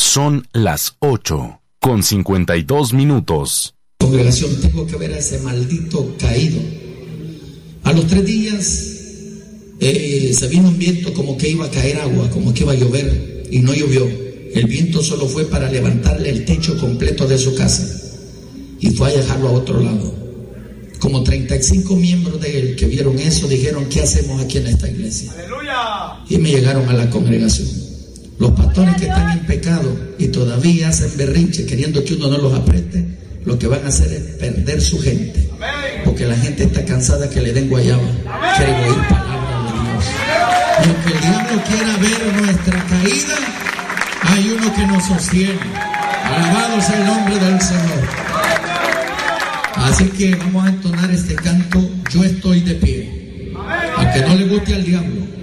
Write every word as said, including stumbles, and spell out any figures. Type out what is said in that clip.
Son las ocho con cincuenta y dos minutos. Congregación, tengo que ver a ese maldito caído. A los tres días eh, se vino un viento como que iba a caer agua, como que iba a llover, y no llovió. El viento solo fue para levantarle el techo completo de su casa y fue a dejarlo a otro lado. Como treinta y cinco miembros de él que vieron eso dijeron: ¿qué hacemos aquí en esta iglesia? ¡Aleluya! Y me llegaron a la congregación. Los pastores que están en pecado y todavía hacen berrinche queriendo que uno no los apriete, lo que van a hacer es perder su gente, porque la gente está cansada que le den guayaba, quiere oír palabra de Dios. Y aunque el diablo quiera ver nuestra caída, hay uno que nos sostiene. Alabado sea el nombre del Señor. Así que vamos a entonar este canto: Yo estoy de pie. Aunque no le guste al diablo,